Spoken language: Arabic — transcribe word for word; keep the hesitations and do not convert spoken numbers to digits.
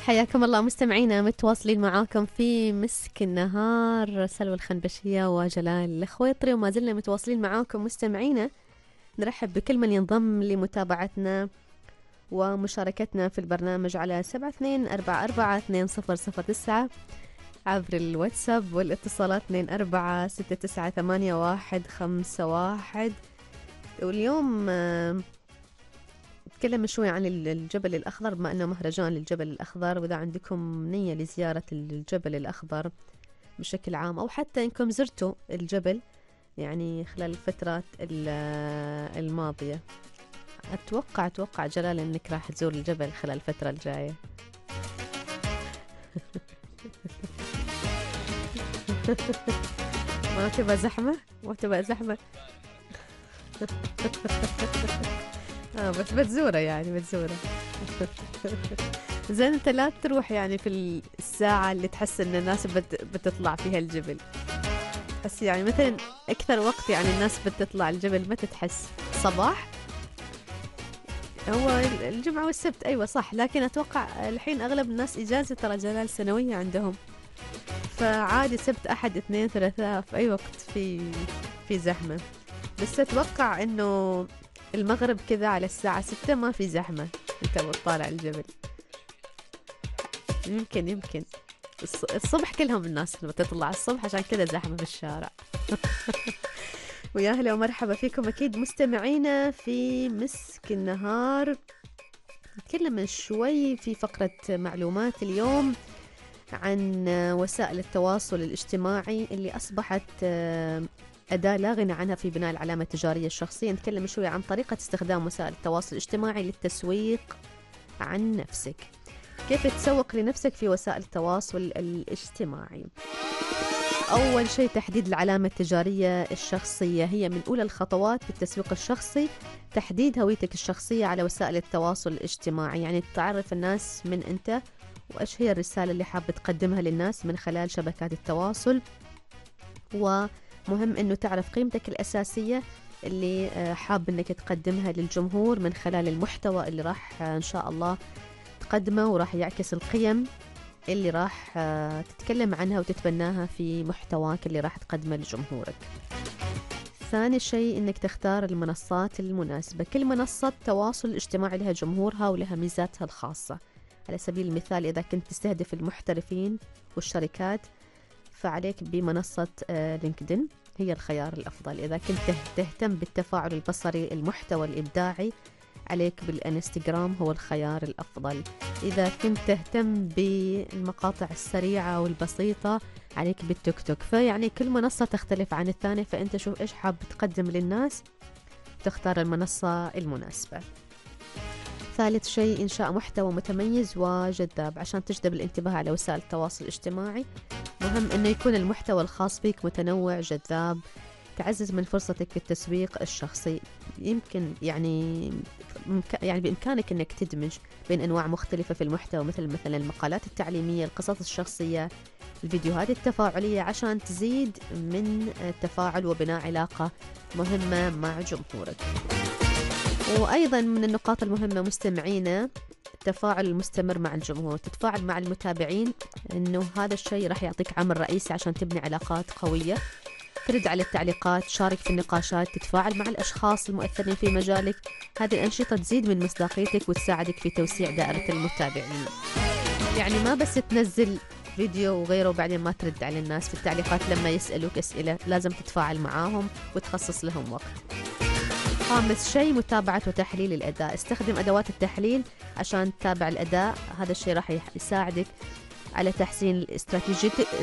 حياكم الله مستمعينا، متواصلين معاكم في مسك النهار. سلوى الخنبشية وجلال الخويطري، وما زلنا متواصلين معاكم مستمعينا. نرحب بكل من ينضم لمتابعتنا ومشاركتنا في البرنامج على سبعة اثنين أربعة أربعة اثنين صفر صفر تسعة عبر الواتساب، والاتصالات اثنين أربعة ستة تسعة ثمانية واحد خمسة واحد. واليوم نتكلم شوي عن الجبل الأخضر، بما أنه مهرجان للجبل الأخضر، وإذا عندكم نية لزيارة الجبل الأخضر بشكل عام، أو حتى إنكم زرتوا الجبل يعني خلال الفترات الماضية. أتوقع أتوقع جلال أنك راح تزور الجبل خلال الفترة الجاية. ما تبقى زحمة؟ ما تبقى زحمة؟ آه بس بتزوره يعني بتزوره. زين انت لا تروح يعني في الساعة اللي تحس ان الناس بت بتطلع فيها الجبل. تحس يعني مثلا اكثر وقت يعني الناس بتطلع الجبل متى تحس؟ صباح؟ هو الجمعة والسبت، ايوه صح، لكن اتوقع الحين اغلب الناس اجازة ترى جلال سنوية عندهم، فعادي سبت احد اثنين ثلاثاء في اي وقت في في زحمة. بس اتوقع انه المغرب كذا على الساعة ستة ما في زحمة انت بتطالع الجبل. يمكن يمكن الصبح كلهم الناس بتطلع الصبح، عشان كذا زحمة في الشارع. ويا أهلا ومرحبا فيكم أكيد مستمعينا في مسك النهار. نتكلم شوي في فقرة معلومات اليوم عن وسائل التواصل الاجتماعي اللي أصبحت أداة لا غنى عنها في بناء العلامة التجارية الشخصية. نتكلم شوي عن طريقة استخدام وسائل التواصل الاجتماعي للتسويق عن نفسك، كيف تسوق لنفسك في وسائل التواصل الاجتماعي. أول شيء تحديد العلامة التجارية الشخصية، هي من أولى الخطوات في التسويق الشخصي. تحديد هويتك الشخصية على وسائل التواصل الاجتماعي، يعني تعرف الناس من أنت وإيش هي الرسالة اللي حاب تقدمها للناس من خلال شبكات التواصل. ومهم أنه تعرف قيمتك الأساسية اللي حاب أنك تقدمها للجمهور من خلال المحتوى اللي راح إن شاء الله تقدمه، وراح يعكس القيم اللي راح تتكلم عنها وتتبناها في محتواك اللي راح تقدمه لجمهورك. ثاني شيء انك تختار المنصات المناسبة. كل منصة تواصل اجتماعي لها جمهورها ولها ميزاتها الخاصة. على سبيل المثال إذا كنت تستهدف المحترفين والشركات فعليك بمنصة لينكدين، هي الخيار الأفضل. إذا كنت تهتم بالتفاعل البصري المحتوى الإبداعي عليك بالانستغرام، هو الخيار الأفضل. إذا كنت تهتم بالمقاطع السريعة والبسيطة عليك بالتيك توك. فيعني كل منصة تختلف عن الثانية، فأنت شوف إيش حاب تقدم للناس تختار المنصة المناسبة. ثالث شيء إنشاء محتوى متميز وجذاب عشان تجذب الانتباه على وسائل التواصل الاجتماعي. مهم أنه يكون المحتوى الخاص بك متنوع جذاب، تعزز من فرصتك في التسويق الشخصي. يمكن يعني يعني بإمكانك أنك تدمج بين أنواع مختلفة في المحتوى، مثل مثلا المقالات التعليمية، القصص الشخصية، الفيديوهات التفاعلية، عشان تزيد من التفاعل وبناء علاقة مهمة مع جمهورك. وأيضا من النقاط المهمة مستمعينا التفاعل المستمر مع الجمهور. تتفاعل مع المتابعين، أنه هذا الشيء راح يعطيك عامل رئيسي عشان تبني علاقات قوية. ترد على التعليقات، شارك في النقاشات، تتفاعل مع الأشخاص المؤثرين في مجالك. هذه الأنشطة تزيد من مصداقيتك وتساعدك في توسيع دائرة المتابعين. يعني ما بس تنزل فيديو وغيره وبعدين ما ترد على الناس في التعليقات لما يسألوك أسئلة، لازم تتفاعل معاهم وتخصص لهم وقت. خامس شيء متابعة وتحليل الأداء. استخدم أدوات التحليل عشان تتابع الأداء، هذا الشيء راح يساعدك على تحسين الاستراتيجية